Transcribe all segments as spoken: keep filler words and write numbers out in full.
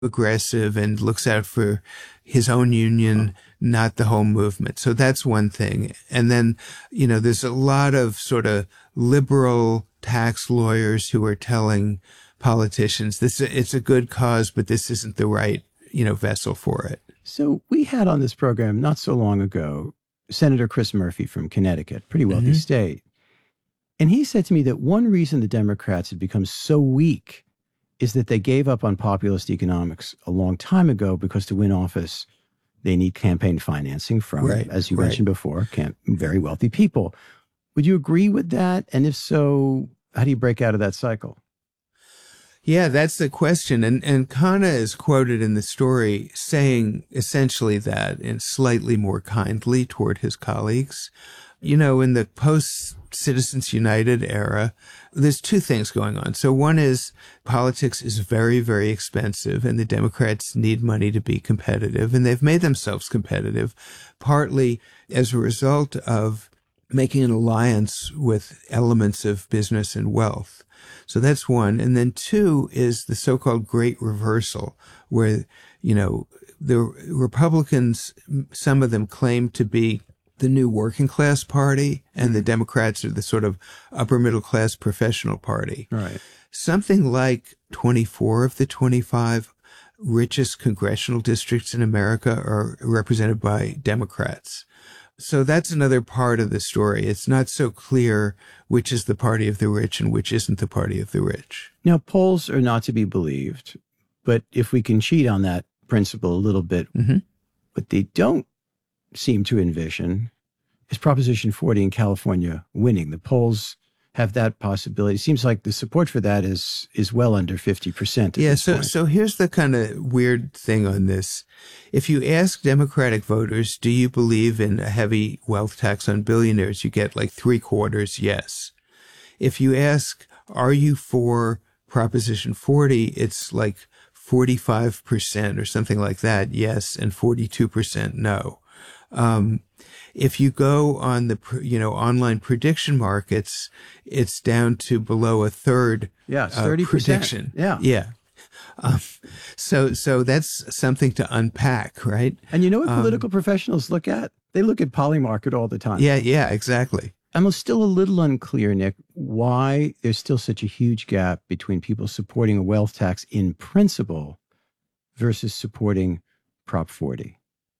aggressive and looks out for his own union, not the whole movement. So that's one thing. And then, you know, there's a lot of sort of liberal tax lawyers who are telling politicians this, it's a good cause, but this isn't the right, you know, vessel for it. So we had on this program not so long ago, Senator Chris Murphy from Connecticut, pretty wealthy mm-hmm. state. And he said to me that one reason the Democrats had become so weak is that they gave up on populist economics a long time ago because to win office, they need campaign financing from, right, as you right. mentioned before, camp, very wealthy people. Would you agree with that? And if so, how do you break out of that cycle? Yeah, that's the question. And, and Khanna is quoted in the story saying essentially that, and slightly more kindly toward his colleagues. You know, in the post-Citizens United era, there's two things going on. So one is politics is very, very expensive, and the Democrats need money to be competitive, and they've made themselves competitive, partly as a result of making an alliance with elements of business and wealth. So that's one. And then two is the so-called Great Reversal, where, you know, the Republicans, some of them claim to be the new working class party, and the Democrats are the sort of upper middle class professional party. Right. Something like twenty-four of the twenty-five richest congressional districts in America are represented by Democrats. So that's another part of the story. It's not so clear which is the party of the rich and which isn't the party of the rich. Now, polls are not to be believed, but if we can cheat on that principle a little bit, mm-hmm. what they don't seem to envision is Proposition forty in California winning. The polls have that possibility. It seems like the support for that is is well under fifty percent. Yeah, so point. so here's the kind of weird thing on this. If you ask Democratic voters, do you believe in a heavy wealth tax on billionaires, you get like three quarters yes. If you ask, are you for Proposition forty, it's like forty-five percent or something like that, yes, and forty-two percent no. Um, if you go on the, you know, online prediction markets, it's down to below a third yeah, thirty percent. Uh, prediction. Yeah. Yeah. Um, so, so that's something to unpack, right? And you know what um, political professionals look at? They look at Polymarket all the time. Yeah, yeah, exactly. I'm still a little unclear, Nick, why there's still such a huge gap between people supporting a wealth tax in principle versus supporting Prop forty.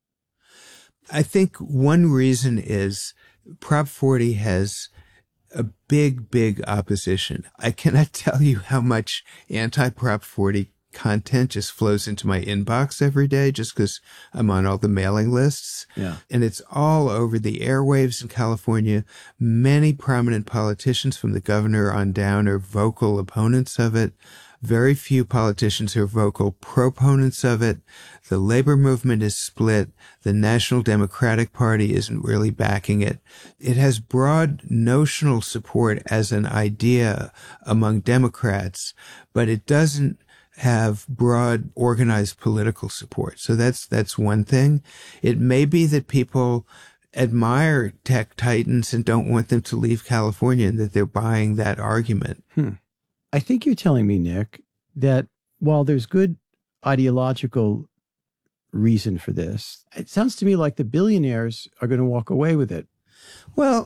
I think one reason is Prop forty has a big, big opposition. I cannot tell you how much anti-Prop forty content just flows into my inbox every day just because I'm on all the mailing lists. Yeah. And it's all over the airwaves in California. Many prominent politicians from the governor on down are vocal opponents of it. Very few politicians are vocal proponents of it. The labor movement is split. The National Democratic Party isn't really backing it. It has broad notional support as an idea among Democrats, but it doesn't have broad organized political support. So that's, that's one thing. It may be that people admire tech titans and don't want them to leave California and that they're buying that argument. Hmm. I think you're telling me, Nick, that while there's good ideological reason for this, it sounds to me like the billionaires are going to walk away with it. Well,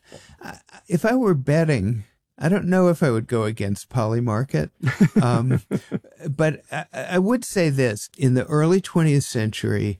if I were betting, I don't know if I would go against Polymarket. Um, but I, I would say this. In the early twentieth century,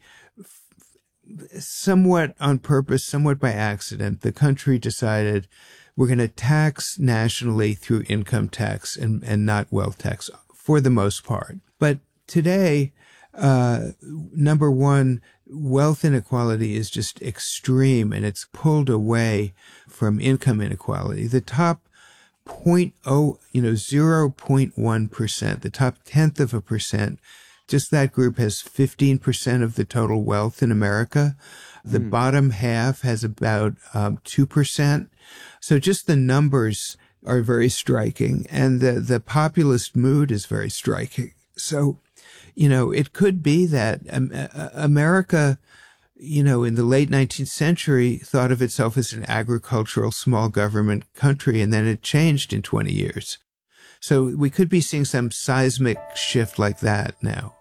somewhat on purpose, somewhat by accident, the country decided we're going to tax nationally through income tax and, and not wealth tax for the most part. But today, uh, number one, wealth inequality is just extreme and it's pulled away from income inequality. The top point oh, you know, zero point one percent, the top tenth of a percent, just that group has fifteen percent of the total wealth in America. The mm. bottom half has about um, two percent. So just the numbers are very striking, and the, the populist mood is very striking. So, you know, it could be that um, uh, America, you know, in the late nineteenth century thought of itself as an agricultural small government country, and then it changed in twenty years. So we could be seeing some seismic shift like that now.